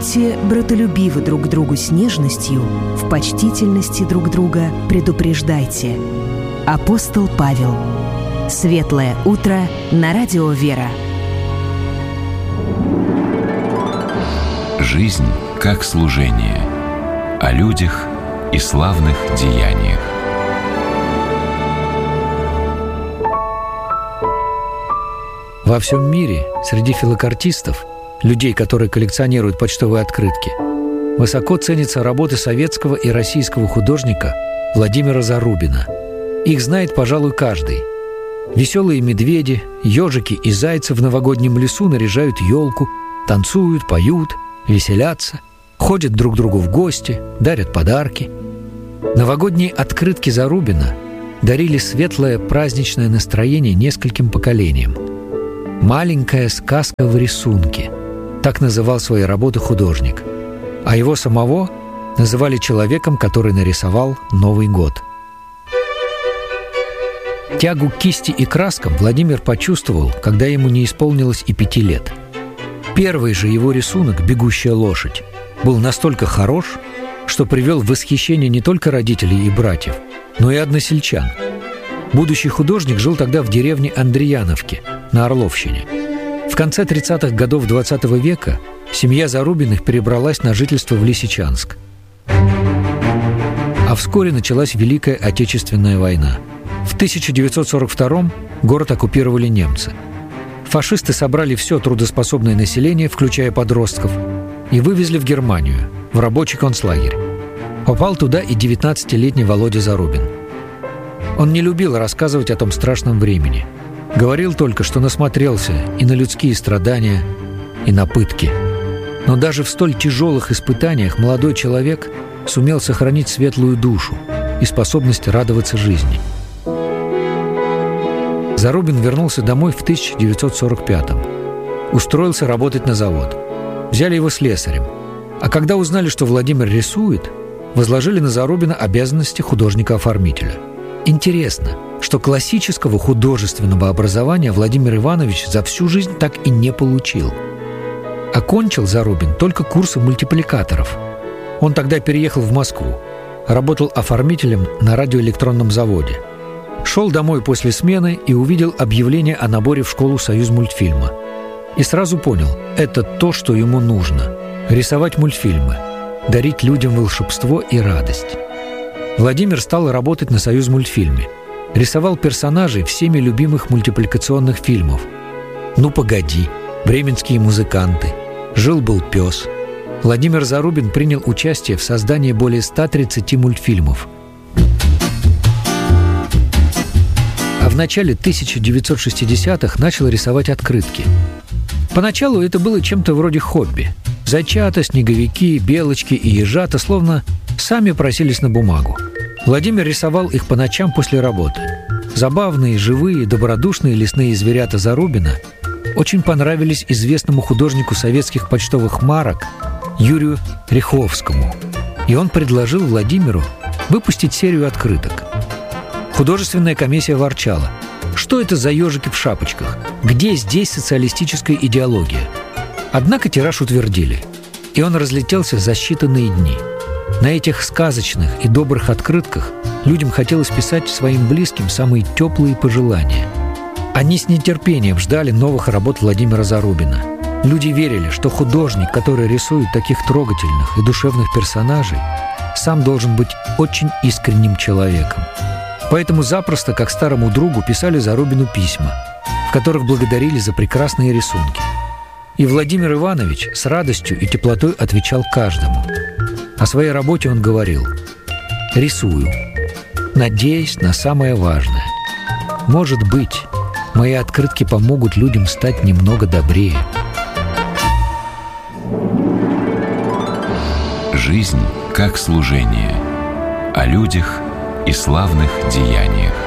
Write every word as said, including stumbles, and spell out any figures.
Будьте братолюбивы друг к другу с нежностью, в почтительности друг друга предупреждайте. Апостол Павел. Светлое утро на радио «Вера». Жизнь как служение. О людях и славных деяниях. Во всем мире среди филокартистов, людей, которые коллекционируют почтовые открытки, высоко ценятся работы советского и российского художника Владимира Зарубина. Их знает, пожалуй, каждый. Веселые медведи, ежики и зайцы в новогоднем лесу наряжают елку, танцуют, поют, веселятся, ходят друг к другу в гости, дарят подарки. Новогодние открытки Зарубина дарили светлое праздничное настроение нескольким поколениям. «Маленькая сказка в рисунке» – так называл свои работы художник. А его самого называли человеком, который нарисовал Новый год. Тягу к кисти и краскам Владимир почувствовал, когда ему не исполнилось и пяти лет. Первый же его рисунок «Бегущая лошадь» был настолько хорош, что привел в восхищение не только родителей и братьев, но и односельчан. Будущий художник жил тогда в деревне Андреяновке на Орловщине. В конце тридцатых годов двадцатого века семья Зарубиных перебралась на жительство в Лисичанск. А вскоре началась Великая Отечественная война. В тысяча девятьсот сорок втором город оккупировали немцы. Фашисты собрали все трудоспособное население, включая подростков, и вывезли в Германию, в рабочий концлагерь. Попал туда и девятнадцатилетний Володя Зарубин. Он не любил рассказывать о том страшном времени. Говорил только, что насмотрелся и на людские страдания, и на пытки. Но даже в столь тяжелых испытаниях молодой человек сумел сохранить светлую душу и способность радоваться жизни. Зарубин вернулся домой в тысяча девятьсот сорок пятом. Устроился работать на завод. Взяли его слесарем. А когда узнали, что Владимир рисует, возложили на Зарубина обязанности художника-оформителя. Интересно, что классического художественного образования Владимир Иванович за всю жизнь так и не получил. Окончил Зарубин только курсы мультипликаторов. Он тогда переехал в Москву, работал оформителем на радиоэлектронном заводе. Шел домой после смены и увидел объявление о наборе в школу «Союзмультфильма». И сразу понял – это то, что ему нужно – рисовать мультфильмы, дарить людям волшебство и радость. Владимир стал работать на «Союзмультфильме». Рисовал персонажей всеми любимых мультипликационных фильмов. «Ну, погоди», «Бременские музыканты», «Жил-был пес». Владимир Зарубин принял участие в создании более ста тридцати мультфильмов. А в начале тысяча девятьсот шестидесятых начал рисовать открытки. Поначалу это было чем-то вроде хобби. Зайчата, снеговики, белочки и ежата словно сами просились на бумагу. Владимир рисовал их по ночам после работы. Забавные, живые, добродушные лесные зверята Зарубина очень понравились известному художнику советских почтовых марок Юрию Ряховскому. И он предложил Владимиру выпустить серию открыток. Художественная комиссия ворчала. Что это за ежики в шапочках? Где здесь социалистическая идеология? Однако тираж утвердили, и он разлетелся за считанные дни. На этих сказочных и добрых открытках людям хотелось писать своим близким самые теплые пожелания. Они с нетерпением ждали новых работ Владимира Зарубина. Люди верили, что художник, который рисует таких трогательных и душевных персонажей, сам должен быть очень искренним человеком. Поэтому запросто, как старому другу, писали Зарубину письма, в которых благодарили за прекрасные рисунки. И Владимир Иванович с радостью и теплотой отвечал каждому. О своей работе он говорил: «Рисую, надеясь на самое важное. Может быть, мои открытки помогут людям стать немного добрее». Жизнь как служение. О людях и славных деяниях.